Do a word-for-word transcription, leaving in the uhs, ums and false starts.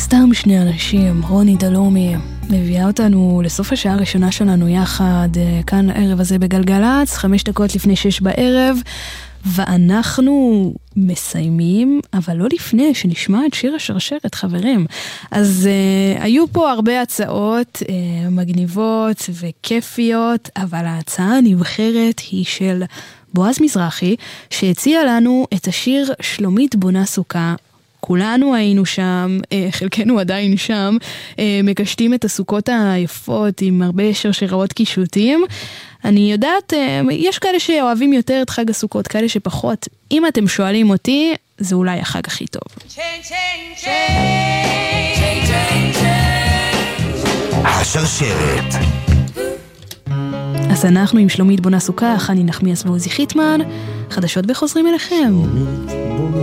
סתם שני אנשים, רוני דלומי, מביאה אותנו לסוף השעה הראשונה שלנו יחד, כאן הערב הזה בגלגלץ, חמש דקות לפני שש בערב, ואנחנו מסיימים, אבל לא לפני שנשמע את שיר השרשרת, חברים. אז uh, היו פה הרבה הצעות uh, מגניבות וכיפיות, אבל ההצעה הנבחרת היא של בועז מזרחי, שהציע לנו את השיר שלומית בונה סוכה. כולנו היינו שם, חלקנו עדיין שם, מקשטים את הסוכות היפות עם הרבה שרשראות קישוטים. אני יודעת, יש כאלה שאוהבים יותר את חג הסוכות, כאלה שפחות. אם אתם שואלים אותי, זה אולי החג הכי טוב. השרשרת. אז אנחנו עם שלומית בונה סוכה, חני נחמיאס ועוזי חיטמן, חדשות וחוזרים אליכם.